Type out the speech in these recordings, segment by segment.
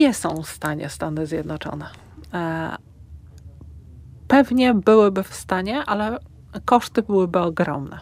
nie są w stanie Stany Zjednoczone. Pewnie byłyby w stanie, ale koszty byłyby ogromne.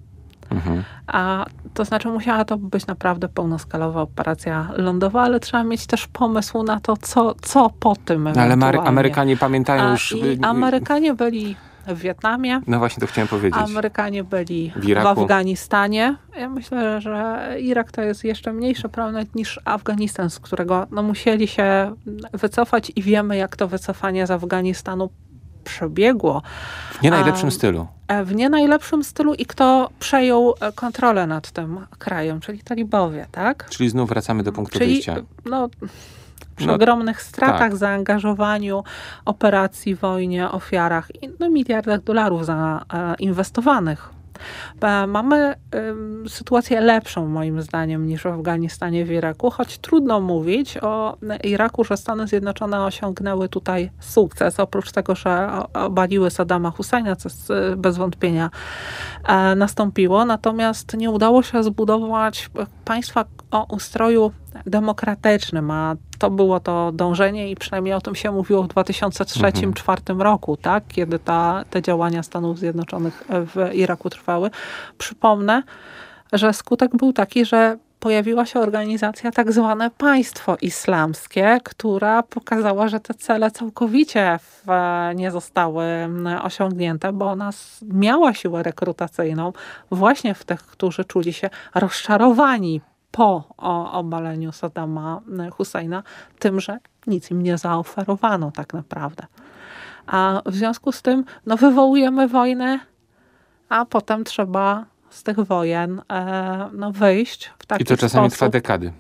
To znaczy musiała to być naprawdę pełnoskalowa operacja lądowa, ale trzeba mieć też pomysł na to, co po tym ewentualnie. Ale Amerykanie pamiętają już... Amerykanie byli w Wietnamie. No właśnie to chciałem powiedzieć. Amerykanie byli w Afganistanie. Ja myślę, że Irak to jest jeszcze mniejszy problem niż Afganistan, z którego musieli się wycofać i wiemy, jak to wycofanie z Afganistanu przebiegło. W nie najlepszym stylu. W nie najlepszym stylu i kto przejął kontrolę nad tym krajem, czyli talibowie, tak? Czyli znów wracamy do punktu wyjścia. Przy ogromnych stratach, zaangażowaniu, operacji, wojnie, ofiarach i miliardach dolarów zainwestowanych. Mamy sytuację lepszą moim zdaniem niż w Afganistanie, w Iraku, choć trudno mówić o Iraku, że Stany Zjednoczone osiągnęły tutaj sukces, oprócz tego, że obaliły Saddama Husseina, co bez wątpienia nastąpiło, natomiast nie udało się zbudować państwa o ustroju demokratycznym, a to było to dążenie i przynajmniej o tym się mówiło w 2003-2004 roku, tak? Kiedy te działania Stanów Zjednoczonych w Iraku trwały. Przypomnę, że skutek był taki, że pojawiła się organizacja tak zwane Państwo Islamskie, która pokazała, że te cele całkowicie nie zostały osiągnięte, bo ona miała siłę rekrutacyjną właśnie w tych, którzy czuli się rozczarowani po obaleniu Saddama Husseina tym, że nic im nie zaoferowano tak naprawdę. A w związku z tym wywołujemy wojnę, a potem trzeba z tych wojen wyjść w taki sposób. I to czasami trwa dekady.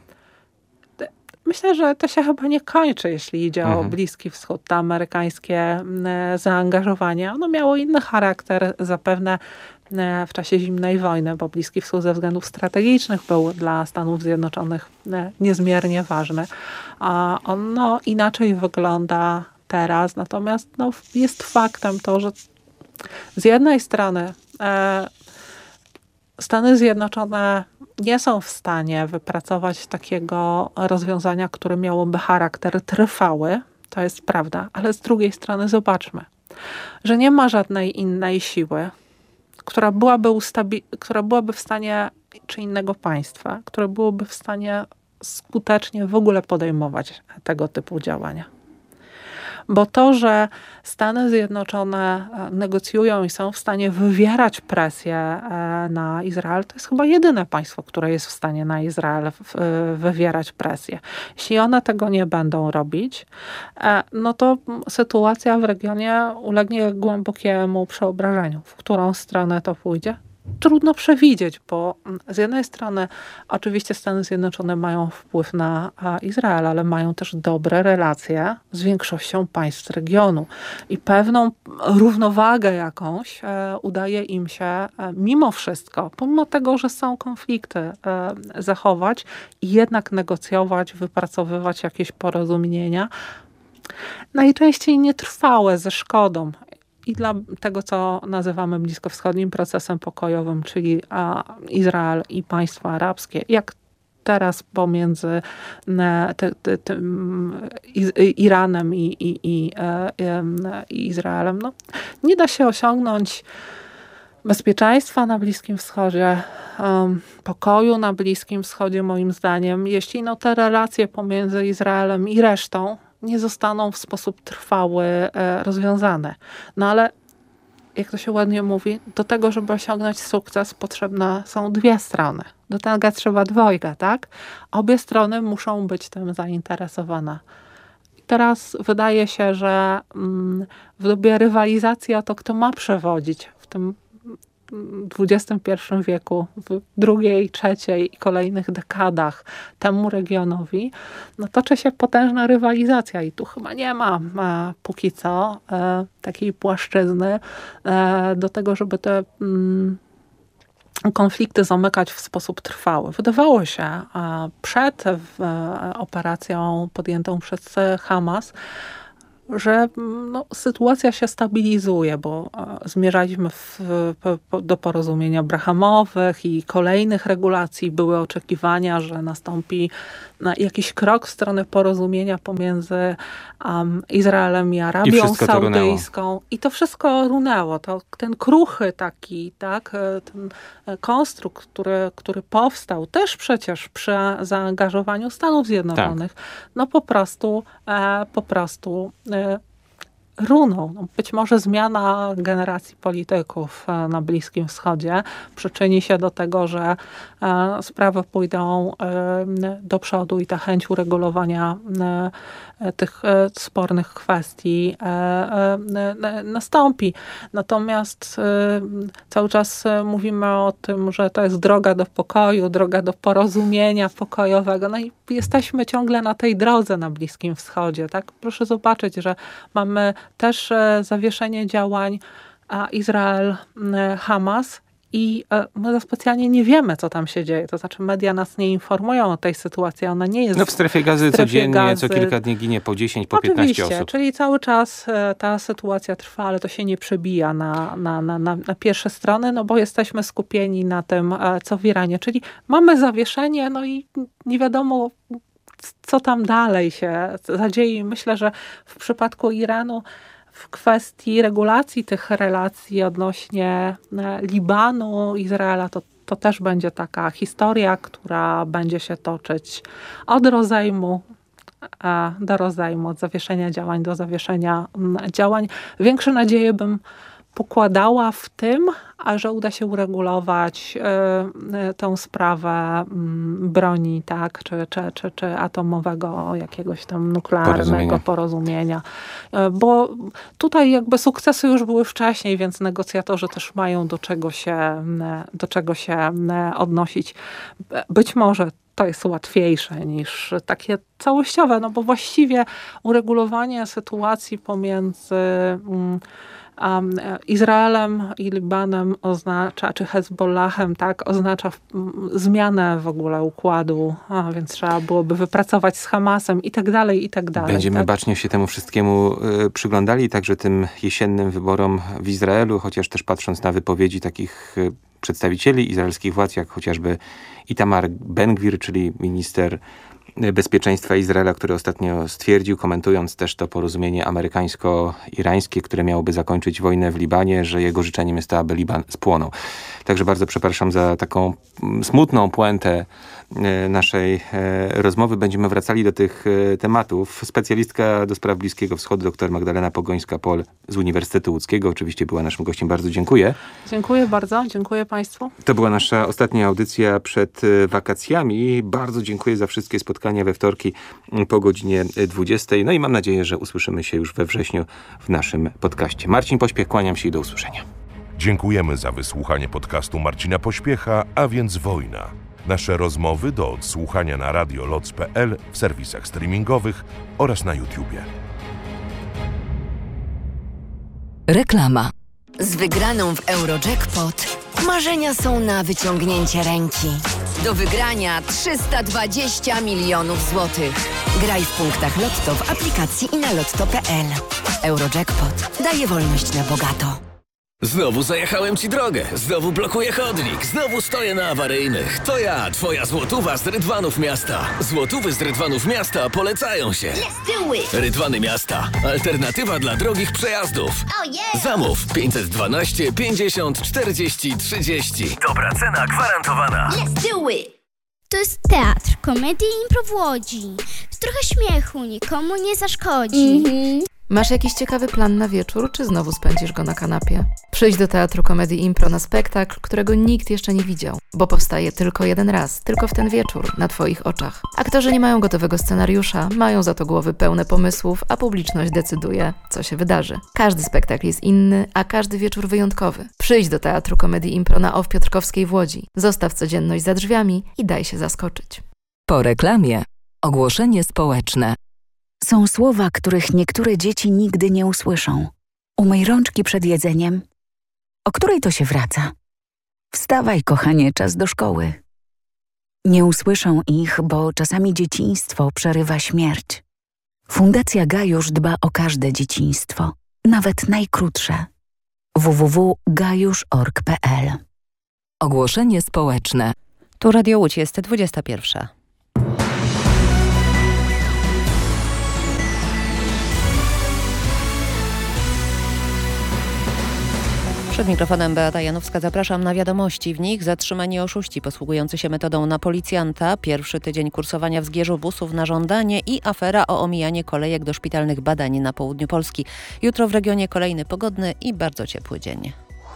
Myślę, że to się chyba nie kończy, jeśli idzie o Bliski Wschód. To amerykańskie zaangażowanie, ono miało inny charakter zapewne w czasie zimnej wojny, bo Bliski Wschód ze względów strategicznych był dla Stanów Zjednoczonych niezmiernie ważny. A on inaczej wygląda teraz, natomiast jest faktem to, że z jednej strony Stany Zjednoczone nie są w stanie wypracować takiego rozwiązania, które miałoby charakter trwały, to jest prawda, ale z drugiej strony zobaczmy, że nie ma żadnej innej siły, która byłaby w stanie, czy innego państwa, które byłoby w stanie skutecznie w ogóle podejmować tego typu działania. Bo to, że Stany Zjednoczone negocjują i są w stanie wywierać presję na Izrael, to jest chyba jedyne państwo, które jest w stanie na Izrael wywierać presję. Jeśli one tego nie będą robić, to sytuacja w regionie ulegnie głębokiemu przeobrażeniu. W którą stronę to pójdzie? Trudno przewidzieć, bo z jednej strony oczywiście Stany Zjednoczone mają wpływ na Izrael, ale mają też dobre relacje z większością państw regionu i pewną równowagę jakąś udaje im się mimo wszystko, pomimo tego, że są konflikty, zachować i jednak negocjować, wypracowywać jakieś porozumienia, najczęściej nietrwałe, ze szkodą. I dla tego, co nazywamy bliskowschodnim procesem pokojowym, czyli Izrael i państwa arabskie, jak teraz pomiędzy Iranem i Izraelem, nie da się osiągnąć bezpieczeństwa na Bliskim Wschodzie, pokoju na Bliskim Wschodzie, moim zdaniem, jeśli te relacje pomiędzy Izraelem i resztą nie zostaną w sposób trwały rozwiązane. Ale jak to się ładnie mówi, do tego, żeby osiągnąć sukces, potrzebne są dwie strony. Do tego trzeba dwojga, tak? Obie strony muszą być tym zainteresowane. I teraz wydaje się, że w dobie rywalizacji o to, kto ma przewodzić w tym XXI wieku, w drugiej, trzeciej i kolejnych dekadach temu regionowi, toczy się potężna rywalizacja i tu chyba nie ma póki co takiej płaszczyzny do tego, żeby te konflikty zamykać w sposób trwały. Wydawało się przed operacją podjętą przez Hamas, że sytuacja się stabilizuje, bo zmierzaliśmy do porozumień abrahamowych i kolejnych regulacji. Były oczekiwania, że nastąpi jakiś krok w stronę porozumienia pomiędzy Izraelem i Arabią Saudyjską. I to wszystko runęło. Ten kruchy taki, tak, ten konstrukt, który powstał też przecież przy zaangażowaniu Stanów Zjednoczonych, po prostu runął. Być może zmiana generacji polityków na Bliskim Wschodzie przyczyni się do tego, że sprawy pójdą do przodu i ta chęć uregulowania tych spornych kwestii nastąpi. Natomiast cały czas mówimy o tym, że to jest droga do pokoju, droga do porozumienia pokojowego. No i jesteśmy ciągle na tej drodze na Bliskim Wschodzie. Tak? Proszę zobaczyć, że mamy też zawieszenie działań Izrael-Hamas i my specjalnie nie wiemy, co tam się dzieje. To znaczy media nas nie informują o tej sytuacji. Ona nie jest w strefie Gazy codziennie, co kilka dni ginie po 10, po 15 osób. Czyli cały czas ta sytuacja trwa, ale to się nie przebija na pierwsze strony, bo jesteśmy skupieni na tym, co w Iranie. Czyli mamy zawieszenie, i nie wiadomo, co tam dalej się zadzieje. Myślę, że w przypadku Iranu w kwestii regulacji tych relacji odnośnie Libanu, Izraela, to też będzie taka historia, która będzie się toczyć od rozejmu do rozejmu, od zawieszenia działań do zawieszenia działań. Większe nadzieje bym pokładała w tym, że uda się uregulować tę sprawę broni, tak, czy atomowego jakiegoś tam nuklearnego porozumienia. Bo tutaj jakby sukcesy już były wcześniej, więc negocjatorzy też mają do czego się odnosić. Być może to jest łatwiejsze niż takie całościowe, bo właściwie uregulowanie sytuacji pomiędzy Izraelem i Libanem oznacza, czy Hezbollahem, tak, oznacza zmianę w ogóle układu, więc trzeba byłoby wypracować z Hamasem i tak dalej, i tak dalej. Będziemy bacznie się temu wszystkiemu przyglądali, także tym jesiennym wyborom w Izraelu, chociaż też patrząc na wypowiedzi takich przedstawicieli izraelskich władz, jak chociażby Itamar Ben-Gvir, czyli minister bezpieczeństwa Izraela, który ostatnio stwierdził, komentując też to porozumienie amerykańsko-irańskie, które miałoby zakończyć wojnę w Libanie, że jego życzeniem jest to, aby Liban spłonął. Także bardzo przepraszam za taką smutną puentę naszej rozmowy. Będziemy wracali do tych tematów. Specjalistka do spraw Bliskiego Wschodu, dr Magdalena Pogońska-Pol z Uniwersytetu Łódzkiego, oczywiście była naszym gościem. Bardzo dziękuję. Dziękuję bardzo. Dziękuję Państwu. To była nasza ostatnia audycja przed wakacjami. Bardzo dziękuję za wszystkie spotkania we wtorki po godzinie 20. No i mam nadzieję, że usłyszymy się już we wrześniu w naszym podcaście. Marcin Pośpiech, kłaniam się i do usłyszenia. Dziękujemy za wysłuchanie podcastu Marcina Pośpiecha, a więc Wojna. Nasze rozmowy do odsłuchania na radioloc.pl, w serwisach streamingowych oraz na YouTubie. Reklama. Z wygraną w Eurojackpot marzenia są na wyciągnięcie ręki. Do wygrania 320 milionów złotych. Graj w punktach Lotto w aplikacji i na lotto.pl. Eurojackpot daje wolność na bogato. Znowu zajechałem ci drogę, znowu blokuję chodnik, znowu stoję na awaryjnych. To ja, twoja złotówa z Rydwanów Miasta. Złotówy z Rydwanów Miasta polecają się. Rydwany Miasta. Alternatywa dla drogich przejazdów. Zamów 512 50 40 30. Dobra cena gwarantowana. To jest teatr, komedii i impro w Łodzi. Trochę śmiechu nikomu nie zaszkodzi. Masz jakiś ciekawy plan na wieczór, czy znowu spędzisz go na kanapie? Przyjdź do Teatru Komedii Impro na spektakl, którego nikt jeszcze nie widział, bo powstaje tylko jeden raz, tylko w ten wieczór, na Twoich oczach. Aktorzy nie mają gotowego scenariusza, mają za to głowy pełne pomysłów, a publiczność decyduje, co się wydarzy. Każdy spektakl jest inny, a każdy wieczór wyjątkowy. Przyjdź do Teatru Komedii Impro na OFF Piotrkowskiej w Łodzi. Zostaw codzienność za drzwiami i daj się zaskoczyć. Po reklamie. Ogłoszenie społeczne. Są słowa, których niektóre dzieci nigdy nie usłyszą. Umyj rączki przed jedzeniem. O której to się wraca? Wstawaj, kochanie, czas do szkoły. Nie usłyszą ich, bo czasami dzieciństwo przerywa śmierć. Fundacja Gajusz dba o każde dzieciństwo, nawet najkrótsze. www.gajusz.org.pl. Ogłoszenie społeczne. Tu Radio Łódź, jest 21. Przed mikrofonem Beata Janowska, zapraszam na wiadomości. W nich zatrzymani oszuści posługujący się metodą na policjanta, pierwszy tydzień kursowania w Zgierzu busów na żądanie i afera o omijanie kolejek do szpitalnych badań na południu Polski. Jutro w regionie kolejny pogodny i bardzo ciepły dzień.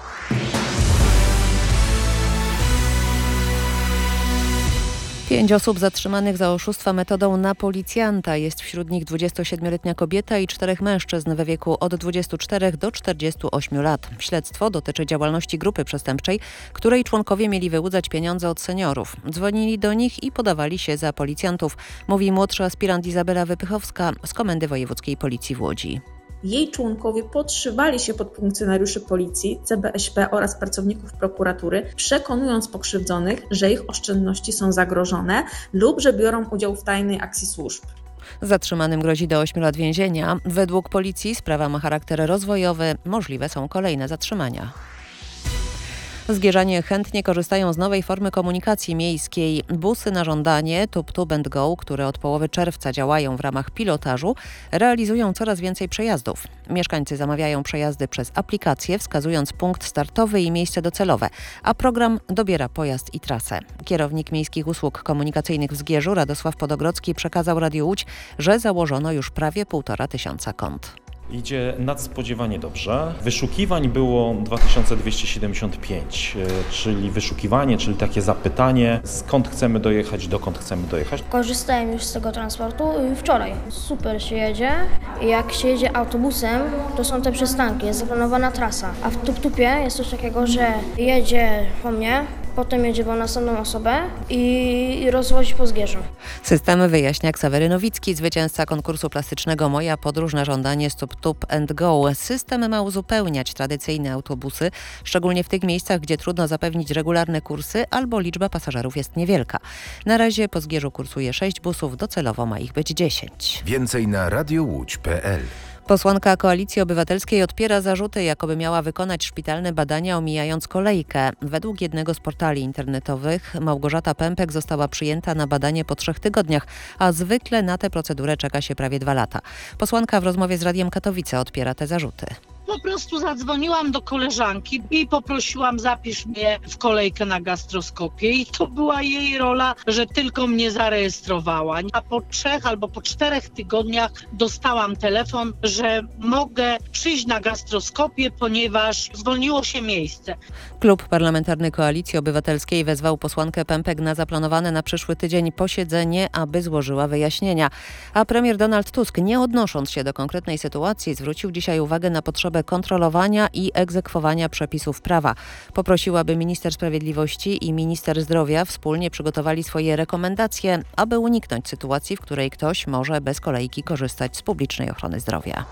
Pięć osób zatrzymanych za oszustwa metodą na policjanta. Jest wśród nich 27-letnia kobieta i 4 mężczyzn we wieku od 24 do 48 lat. Śledztwo dotyczy działalności grupy przestępczej, której członkowie mieli wyłudzać pieniądze od seniorów. Dzwonili do nich i podawali się za policjantów, mówi młodszy aspirant Izabela Wypychowska z Komendy Wojewódzkiej Policji w Łodzi. Jej członkowie podszywali się pod funkcjonariuszy policji, CBŚP oraz pracowników prokuratury, przekonując pokrzywdzonych, że ich oszczędności są zagrożone lub że biorą udział w tajnej akcji służb. Zatrzymanym grozi do 8 lat więzienia. Według policji sprawa ma charakter rozwojowy. Możliwe są kolejne zatrzymania. Zgierzanie chętnie korzystają z nowej formy komunikacji miejskiej. Busy na żądanie Tub & Go, które od połowy czerwca działają w ramach pilotażu, realizują coraz więcej przejazdów. Mieszkańcy zamawiają przejazdy przez aplikację, wskazując punkt startowy i miejsce docelowe, a program dobiera pojazd i trasę. Kierownik Miejskich Usług Komunikacyjnych w Zgierzu, Radosław Podogrodzki, przekazał Radiu Łódź, że założono już prawie 1500 kont. Idzie nadspodziewanie dobrze. Wyszukiwań było 2275, czyli wyszukiwanie, czyli takie zapytanie, skąd chcemy dojechać, dokąd chcemy dojechać. Korzystałem już z tego transportu wczoraj. Super się jedzie. Jak się jedzie autobusem, to są te przystanki, jest zaplanowana trasa. A w Tupie jest coś takiego, że jedzie po mnie, potem jedzie po następną osobę i rozwozi po Zgierzu. Systemy wyjaśnia Ksawery Nowicki, zwycięzca konkursu plastycznego Moja podróż na żądanie Tub & Go. System ma uzupełniać tradycyjne autobusy, szczególnie w tych miejscach, gdzie trudno zapewnić regularne kursy albo liczba pasażerów jest niewielka. Na razie po Zgierzu kursuje 6 busów, docelowo ma ich być 10. Więcej na radiołódź.pl. Posłanka Koalicji Obywatelskiej odpiera zarzuty, jakoby miała wykonać szpitalne badania, omijając kolejkę. Według jednego z portali internetowych Małgorzata Pępek została przyjęta na badanie po 3 tygodniach, a zwykle na tę procedurę czeka się prawie 2 lata. Posłanka w rozmowie z Radiem Katowice odpiera te zarzuty. Po prostu zadzwoniłam do koleżanki i poprosiłam, zapisz mnie w kolejkę na gastroskopię i to była jej rola, że tylko mnie zarejestrowała. A po 3 albo po 4 tygodniach dostałam telefon, że mogę przyjść na gastroskopię, ponieważ zwolniło się miejsce. Klub Parlamentarny Koalicji Obywatelskiej wezwał posłankę Pępek na zaplanowane na przyszły tydzień posiedzenie, aby złożyła wyjaśnienia. A premier Donald Tusk, nie odnosząc się do konkretnej sytuacji, zwrócił dzisiaj uwagę na potrzebę kontrolowania i egzekwowania przepisów prawa. Poprosił, aby minister sprawiedliwości i minister zdrowia wspólnie przygotowali swoje rekomendacje, aby uniknąć sytuacji, w której ktoś może bez kolejki korzystać z publicznej ochrony zdrowia.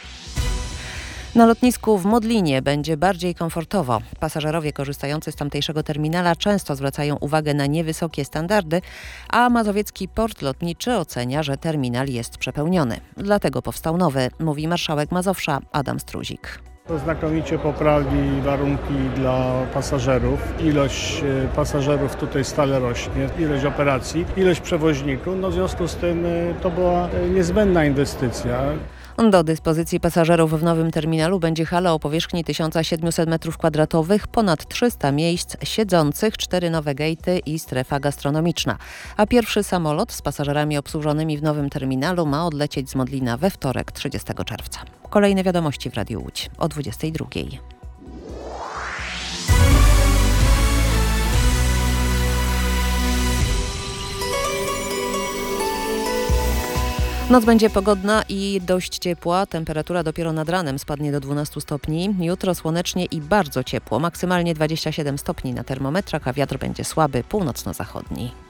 Na lotnisku w Modlinie będzie bardziej komfortowo. Pasażerowie korzystający z tamtejszego terminala często zwracają uwagę na niewysokie standardy, a Mazowiecki Port Lotniczy ocenia, że terminal jest przepełniony. Dlatego powstał nowy, mówi marszałek Mazowsza Adam Struzik. To znakomicie poprawi warunki dla pasażerów. Ilość pasażerów tutaj stale rośnie, ilość operacji, ilość przewoźników. W związku z tym to była niezbędna inwestycja. Do dyspozycji pasażerów w nowym terminalu będzie hala o powierzchni 1700 m2, ponad 300 miejsc siedzących, 4 nowe gejty i strefa gastronomiczna. A pierwszy samolot z pasażerami obsłużonymi w nowym terminalu ma odlecieć z Modlina we wtorek 30 czerwca. Kolejne wiadomości w Radiu Łódź o 22. Noc będzie pogodna i dość ciepła. Temperatura dopiero nad ranem spadnie do 12 stopni. Jutro słonecznie i bardzo ciepło. Maksymalnie 27 stopni na termometrach, a wiatr będzie słaby, północno-zachodni.